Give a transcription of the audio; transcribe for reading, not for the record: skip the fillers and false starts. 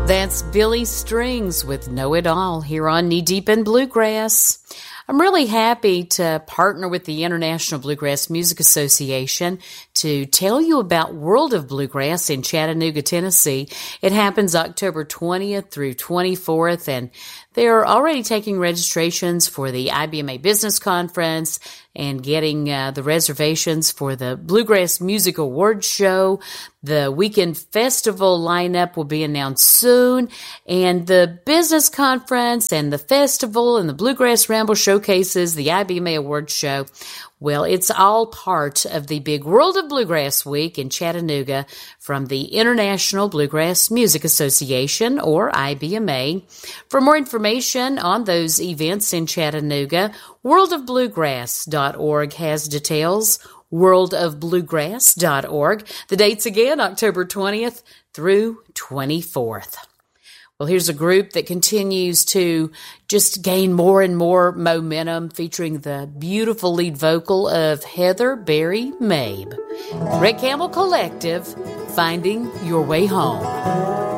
That's Billy Strings with Know It All here on Knee Deep in Bluegrass. I'm really happy to partner with the International Bluegrass Music Association to tell you about World of Bluegrass in Chattanooga, Tennessee. It happens October 20th through 24th, and they're already taking registrations for the IBMA Business Conference and getting the reservations for the Bluegrass Music Awards Show. The weekend festival lineup will be announced soon, and the business conference and the festival and the Bluegrass Ramble showcases, the IBMA Awards Show. Well, it's all part of the big World of Bluegrass Week in Chattanooga from the International Bluegrass Music Association, or IBMA. For more information on those events in Chattanooga, worldofbluegrass.org has details. worldofbluegrass.org. The dates again, October 20th through 24th. Well, here's a group that continues to just gain more and more momentum, featuring the beautiful lead vocal of Heather Berry Mabe. Red Camel Collective, Finding Your Way Home.